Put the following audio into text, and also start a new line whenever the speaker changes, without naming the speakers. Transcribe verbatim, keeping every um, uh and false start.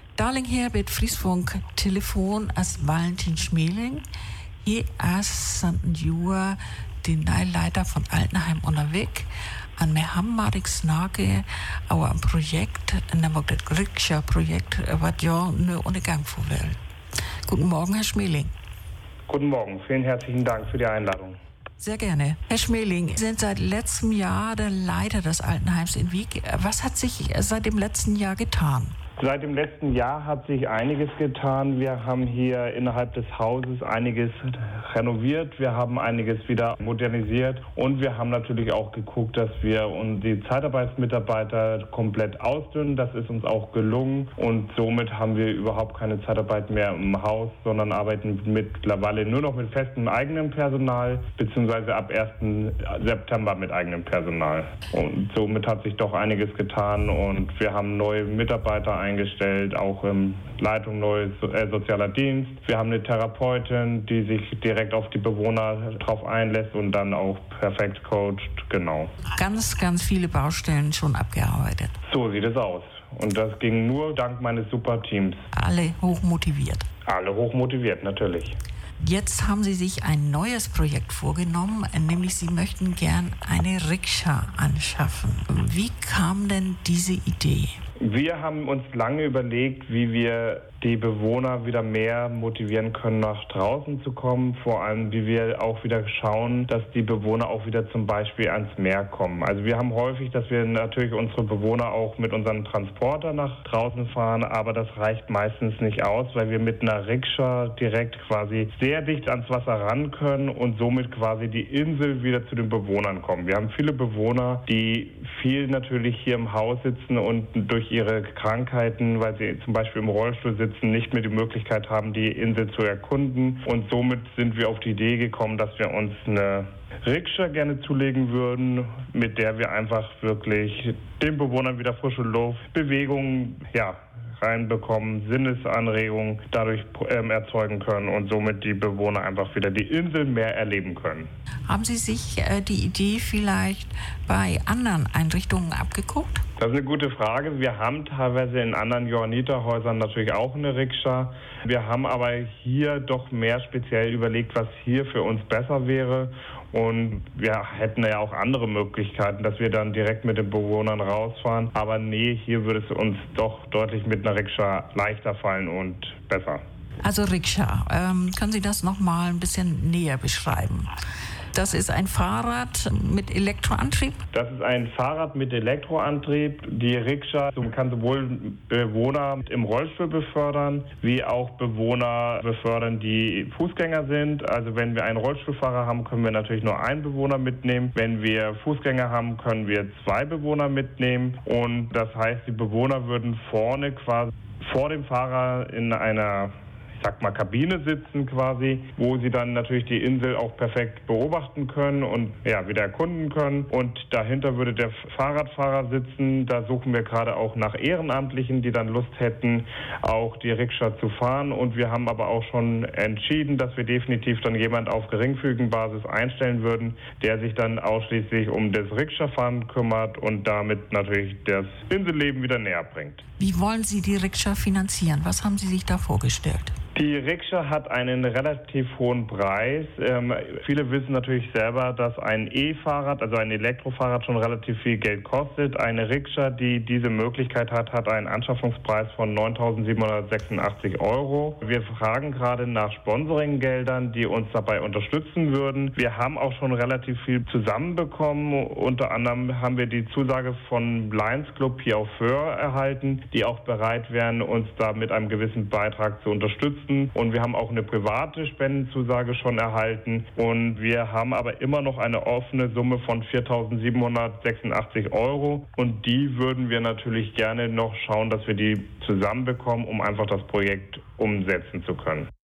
Darling hier mit Friesfunk Telefon als Valentin Schmeling. Hier ist Santen Jura, den Leiter von Altenheim unterwegs. An mir haben wir Snake, aber ein Projekt, nämlich das Rikscha-Projekt, was ja nur ohne Gang vor will. Guten Morgen, Herr Schmeling.
Guten Morgen, vielen herzlichen Dank für die Einladung.
Sehr gerne. Herr Schmeling, Sie sind seit letztem Jahr der Leiter des Altenheims in Wiek. Was hat sich seit dem letzten Jahr getan?
Seit dem letzten Jahr hat sich einiges getan. Wir haben hier innerhalb des Hauses einiges renoviert. Wir haben einiges wieder modernisiert. Und wir haben natürlich auch geguckt, dass wir die Zeitarbeitsmitarbeiter komplett ausdünnen. Das ist uns auch gelungen. Und somit haben wir überhaupt keine Zeitarbeit mehr im Haus, sondern arbeiten mittlerweile nur noch mit festem eigenem Personal, beziehungsweise ab ersten September mit eigenem Personal. Und somit hat sich doch einiges getan. Und wir haben neue Mitarbeiter eingestellt. eingestellt, auch im Leitung neues äh, sozialer Dienst. Wir haben eine Therapeutin, die sich direkt auf die Bewohner drauf einlässt und dann auch perfekt coacht, genau.
Ganz, ganz viele Baustellen schon abgearbeitet.
So sieht es aus. Und das ging nur dank meines super Teams.
Alle hochmotiviert.
Alle hochmotiviert, natürlich.
Jetzt haben Sie sich ein neues Projekt vorgenommen, nämlich Sie möchten gern eine Rikscha anschaffen. Wie kam denn diese Idee?
Wir haben uns lange überlegt, wie wir die Bewohner wieder mehr motivieren können, nach draußen zu kommen. Vor allem, wie wir auch wieder schauen, dass die Bewohner auch wieder zum Beispiel ans Meer kommen. Also wir haben häufig, dass wir natürlich unsere Bewohner auch mit unserem Transporter nach draußen fahren, aber das reicht meistens nicht aus, weil wir mit einer Rikscha direkt quasi sehr dicht ans Wasser ran können und somit quasi die Insel wieder zu den Bewohnern kommen. Wir haben viele Bewohner, die viel natürlich hier im Haus sitzen und durch ihre Krankheiten, weil sie zum Beispiel im Rollstuhl sitzen, nicht mehr die Möglichkeit haben, die Insel zu erkunden. Und somit sind wir auf die Idee gekommen, dass wir uns eine Rikscha gerne zulegen würden, mit der wir einfach wirklich den Bewohnern wieder frische Luft, Bewegung, ja, reinbekommen, Sinnesanregungen dadurch ähm, erzeugen können und somit die Bewohner einfach wieder die Insel mehr erleben können.
Haben Sie sich äh, die Idee vielleicht bei anderen Einrichtungen abgeguckt?
Das ist eine gute Frage. Wir haben teilweise in anderen Johanniterhäusern natürlich auch eine Rikscha. Wir haben aber hier doch mehr speziell überlegt, was hier für uns besser wäre. Und wir hätten ja auch andere Möglichkeiten, dass wir dann direkt mit den Bewohnern rausfahren. Aber nee, hier würde es uns doch deutlich mit einer Rikscha leichter fallen und besser.
Also Rikscha, ähm, können Sie das noch mal ein bisschen näher beschreiben? Das ist ein Fahrrad mit Elektroantrieb?
Das ist ein Fahrrad mit Elektroantrieb. Die Rikscha kann sowohl Bewohner im Rollstuhl befördern, wie auch Bewohner befördern, die Fußgänger sind. Also wenn wir einen Rollstuhlfahrer haben, können wir natürlich nur einen Bewohner mitnehmen. Wenn wir Fußgänger haben, können wir zwei Bewohner mitnehmen. Und das heißt, die Bewohner würden vorne quasi vor dem Fahrer in einer ich sag mal, Kabine sitzen quasi, wo sie dann natürlich die Insel auch perfekt beobachten können und ja, wieder erkunden können. Und dahinter würde der Fahrradfahrer sitzen. Da suchen wir gerade auch nach Ehrenamtlichen, die dann Lust hätten, auch die Rikscha zu fahren. Und wir haben aber auch schon entschieden, dass wir definitiv dann jemand auf geringfügigen Basis einstellen würden, der sich dann ausschließlich um das Rikscha-Fahren kümmert und damit natürlich das Inselleben wieder näher bringt.
Wie wollen Sie die Rikscha finanzieren? Was haben Sie sich da vorgestellt?
Die Rikscha hat einen relativ hohen Preis. Ähm, viele wissen natürlich selber, dass ein E-Fahrrad, also ein Elektrofahrrad, schon relativ viel Geld kostet. Eine Rikscha, die diese Möglichkeit hat, hat einen Anschaffungspreis von neuntausendsiebenhundertsechsundachtzig Euro. Wir fragen gerade nach Sponsoringgeldern, die uns dabei unterstützen würden. Wir haben auch schon relativ viel zusammenbekommen. Unter anderem haben wir die Zusage von Lions Club hier auf Föhr erhalten, die auch bereit wären, uns da mit einem gewissen Beitrag zu unterstützen. Und wir haben auch eine private Spendenzusage schon erhalten. Und wir haben aber immer noch eine offene Summe von viertausendsiebenhundertsechsundachtzig Euro. Und die würden wir natürlich gerne noch schauen, dass wir die zusammenbekommen, um einfach das Projekt umsetzen zu können.